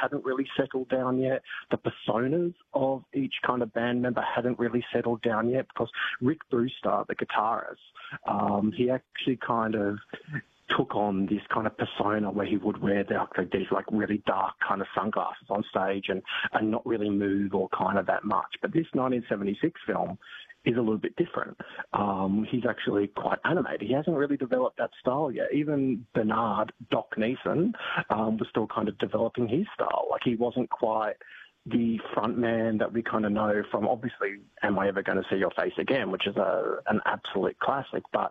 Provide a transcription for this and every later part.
hadn't really settled down yet. The personas of each kind of band member hadn't really settled down yet, because Rick Brewster, the guitarist, he actually kind of took on this kind of persona where he would wear these like really dark kind of sunglasses on stage and not really move or kind of that much. But this 1976 film is a little bit different. He's actually quite animated. He hasn't really developed that style yet. Even Bernard, Doc Neeson, was still kind of developing his style. Like, he wasn't quite the front man that we kind of know from, obviously, Am I Ever Going to See Your Face Again, which is an absolute classic, but,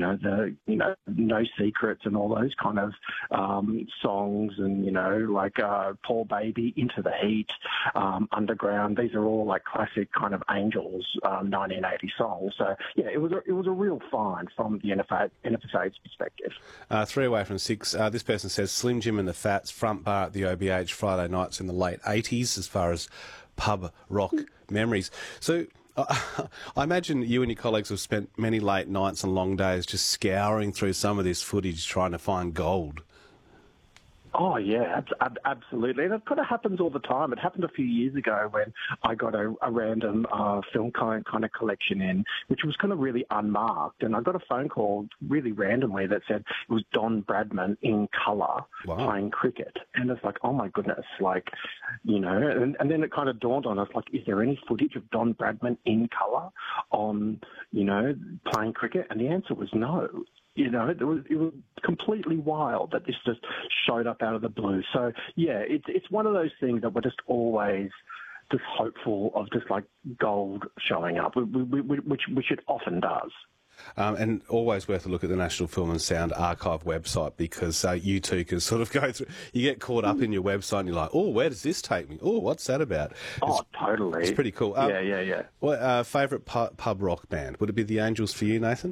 No Secrets and all those kind of songs, and, Poor Baby, Into the Heat, Underground, these are all like classic kind of Angels 1980 songs. So, yeah, it was a real find from the NFSA's perspective. 3 away from 6. This person says Slim Jim and the Fats, front bar at the OBH Friday nights in the late 80s, as far as pub rock memories. So I imagine you and your colleagues have spent many late nights and long days just scouring through some of this footage trying to find gold. Oh, yeah, absolutely. And it kind of happens all the time. It happened a few years ago when I got a random film kind of collection in, which was kind of really unmarked. And I got a phone call really randomly that said it was Don Bradman in colour playing cricket. And it's like, oh, my goodness, and then it kind of dawned on us, is there any footage of Don Bradman in colour on, playing cricket? And the answer was no. It was completely wild that this just showed up out of the blue. So, yeah, it's one of those things that we're just always just hopeful of, just like gold showing up, which it often does. And always worth a look at the National Film and Sound Archive website, because you too can sort of go through, you get caught up in your website and you're like, oh, where does this take me? Oh, what's that about? Totally. It's pretty cool. Yeah. Well, favourite pub rock band? Would it be the Angels for you, Nathan?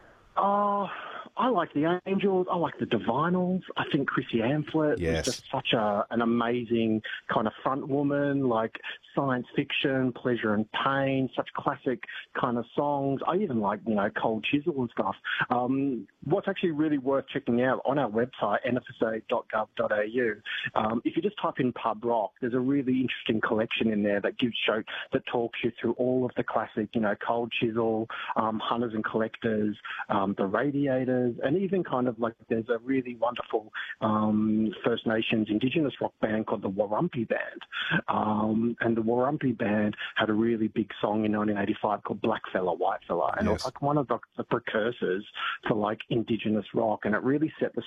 I like the Angels. I like the Divinyls. I think Chrissy Amphlett was just such an amazing kind of front woman, like science fiction, Pleasure and Pain, such classic kind of songs. I even like, Cold Chisel and stuff. What's actually really worth checking out on our website, nfsa.gov.au, if you just type in pub rock, there's a really interesting collection in there that talks you through all of the classic, Cold Chisel, Hunters and Collectors, the Radiators, and even kind of like there's a really wonderful First Nations Indigenous rock band called the Warumpi Band. And the Warumpi Band had a really big song in 1985 called Black Fella, White Fella. And it was like one of the precursors to like Indigenous rock. And it really set the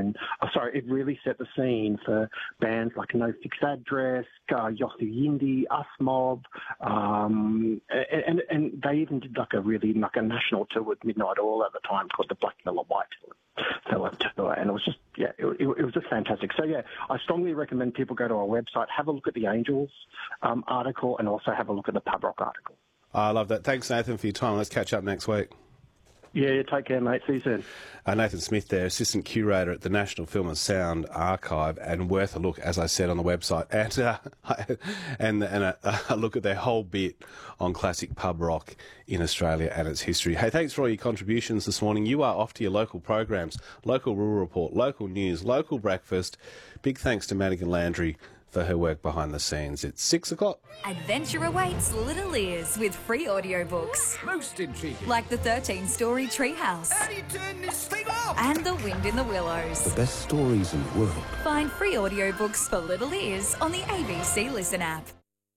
scene for bands like No Fixed Address, Yothu Yindi, Us Mob. And they even did like a national tour with Midnight Oil at the time called the Black Fella, White Fella tour, and it was just it was just fantastic. So I strongly recommend people go to our website, have a look at the Angels article, and also have a look at the pub rock article. I love that. Thanks, Nathan, for your time. Let's catch up next week. Yeah, take care, mate. See you soon. Nathan Smith there, Assistant Curator at the National Film and Sound Archive, and worth a look, as I said, on the website, and a look at their whole bit on classic pub rock in Australia and its history. Hey, thanks for all your contributions this morning. You are off to your local programs, local rural report, local news, local breakfast. Big thanks to Madigan Landry for her work behind the scenes. It's 6 o'clock. Adventure awaits little ears with free audiobooks. Most intriguing. Like the 13-story Treehouse. How do you turn this thing off? And The Wind in the Willows. The best stories in the world. Find free audiobooks for little ears on the ABC Listen app.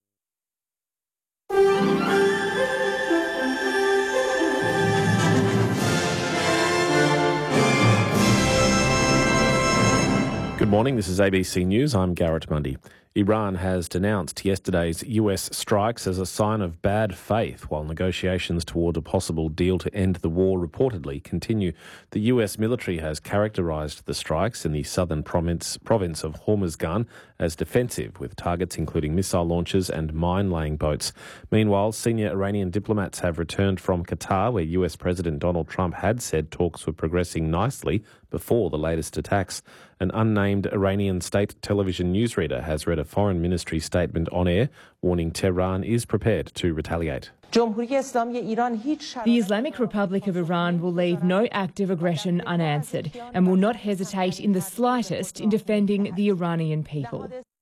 Good morning, this is ABC News. I'm Garrett Mundy. Iran has denounced yesterday's US strikes as a sign of bad faith, while negotiations toward a possible deal to end the war reportedly continue. The US military has characterised the strikes in the southern province of Hormuzgan as defensive, with targets including missile launchers and mine-laying boats. Meanwhile, senior Iranian diplomats have returned from Qatar, where US President Donald Trump had said talks were progressing nicely before the latest attacks. An unnamed Iranian state television newsreader has read a foreign ministry statement on air warning Tehran is prepared to retaliate. The Islamic Republic of Iran will leave no act of aggression unanswered and will not hesitate in the slightest in defending the Iranian people.